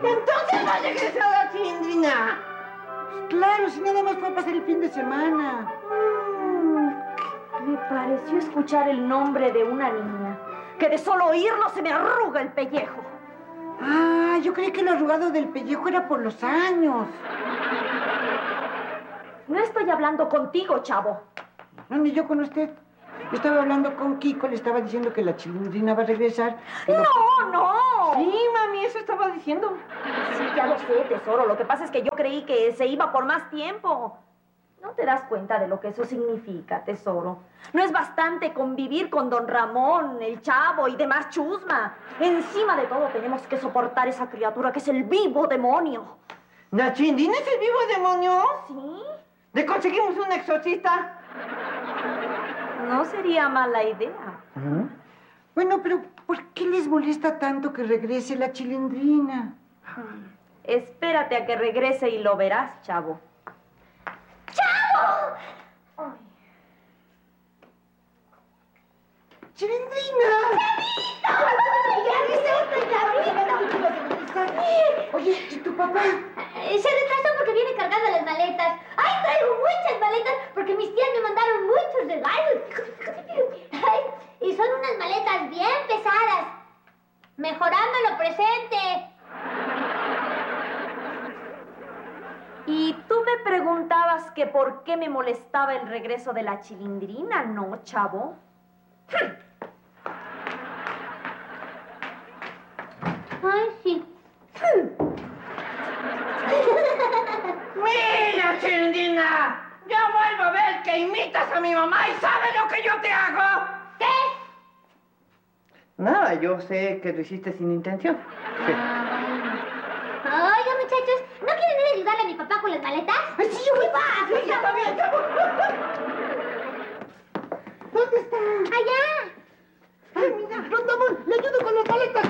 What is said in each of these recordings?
Entonces no has regresado a Chilindrina. Claro, si nada más fue a pasar el fin de semana. Me pareció escuchar el nombre de una niña, que de solo oírlo se me arruga el pellejo. Ah, yo creí que lo arrugado del pellejo era por los años. No estoy hablando contigo, chavo. No, ni yo con usted. Yo estaba hablando con Kiko, le estaba diciendo que la Chilindrina va a regresar. ¡No! Sí, mami, eso estaba diciendo. Sí, ya lo sé, tesoro. Lo que pasa es que yo creí que se iba por más tiempo. ¿No te das cuenta de lo que eso significa, tesoro? No es bastante convivir con don Ramón, el chavo y demás chusma. Encima de todo tenemos que soportar esa criatura que es el vivo demonio. ¿La Chilindrina es el vivo demonio? ¿Sí? ¿Le conseguimos un exorcista? No sería mala idea. Bueno, pero ¿por qué les molesta tanto que regrese la Chilindrina? Espérate a que regrese y lo verás, chavo. ¡Chavo! Ay. ¡Chilindrina! Oye, ¿y tu papá? Se retrasó porque viene cargando las maletas. ¡Ay, traigo muchas maletas! Porque mis tías me mandaron muchos regalos. Ay, y son unas maletas bien pesadas. Mejorando lo presente. Y tú me preguntabas que por qué me molestaba el regreso de la Chilindrina, ¿no, chavo? Ay, sí. ¡Mira, Chilindrina! Yo vuelvo a ver que imitas a mi mamá y sabes lo que yo te hago. ¿Qué? Nada, yo sé que lo hiciste sin intención. Sí. Oiga, muchachos, ¿no quieren ir a ayudarle a mi papá con las maletas? ¡Ay, sí, yo voy! Sí, yo también, chavo. ¿Dónde está? Allá. ¡Ay, mira! ¡Don Ramón! ¡Le ayudo con las maletas!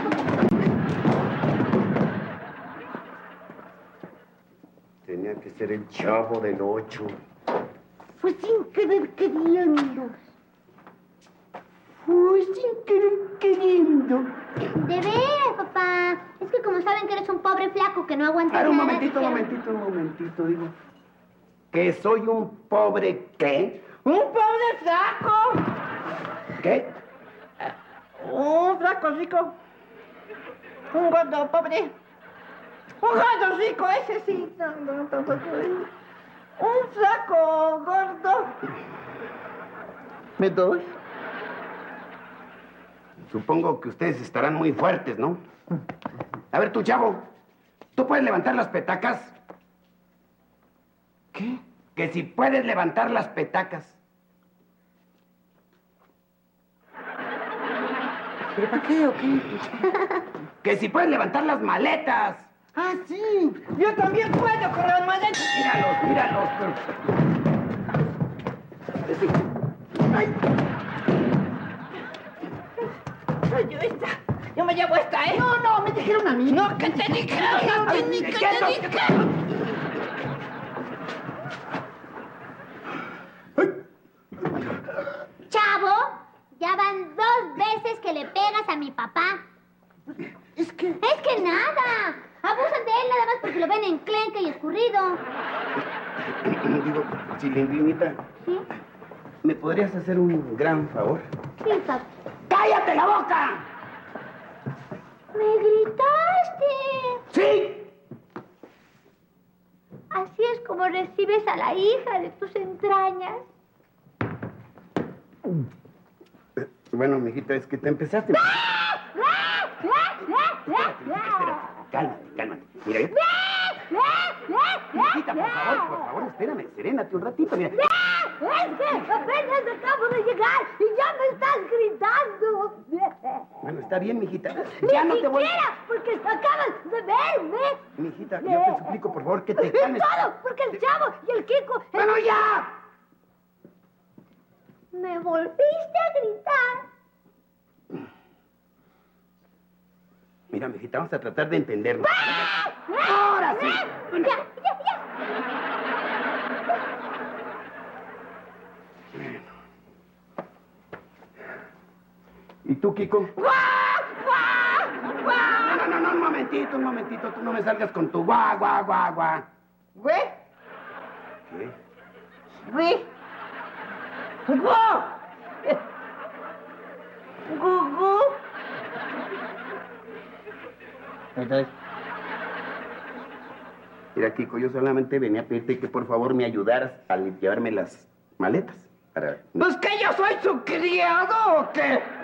Tenía que ser el Chavo del 8. Fue sin querer queriendo. Fue sin querer queriendo. De veras, papá. Es que como saben que eres un pobre flaco que no aguanta A ver, un nada, momentito, digo. ¿Que soy un pobre qué? ¡Un pobre flaco! ¿Qué? Un flaco rico. Un gordo pobre. Un gordo rico, ese sí. No, tampoco. Un flaco gordo. ¿Me doy? Supongo que ustedes estarán muy fuertes, ¿no? A ver, tú, Chavo, ¿tú puedes levantar las petacas? ¿Qué? Que si puedes levantar las petacas. ¿Pero para qué o qué? Que si puedes levantar las maletas. ¡Ah, sí! Yo también puedo con las maletas. Míralos. Sí. Ay, yo me llevo esta, ¿eh? No, me dijeron a mí. No, que te dijeron, que te dijeron. Chavo, ya van 2 veces que le pegas a mi papá. Es que... Es que nada. Abusan de él nada más porque lo ven enclenque y escurrido. Digo, Chilindrinita, ¿Sí? ¿me podrías hacer un gran favor? Sí, papá. ¡Cállate la boca! ¡Me gritaste! ¡Sí! Así es como recibes a la hija de tus entrañas. Bueno, mijita, es que te empezaste... Cálmate. Mira, mijita, por favor, espérame, serénate un ratito, mira. Es que apenas acabo de llegar y ya me estás gritando. Bueno, está bien, mijita. Ya no te voy... Ni siquiera, porque acabas de verme. Mijita, yo te suplico, por favor, que te calmes. Todo, porque el Chavo y el Kiko... ¡Bueno, ya! Me volviste a gritar. Mira, mijita, vamos a tratar de entendernos. ¡Ahora sí! ¡Ya! ¿Y tú, Kiko? ¡Guau! ¡Guau! ¡Guau! un momentito. Tú no me salgas con tu guá. ¿Güey? ¿Qué? ¿Güey? ¡Gu! ¡Gu! Entonces, Mira, Kiko, yo solamente venía a pedirte que por favor me ayudaras a llevarme las maletas. ¿pues que yo soy su criado o qué?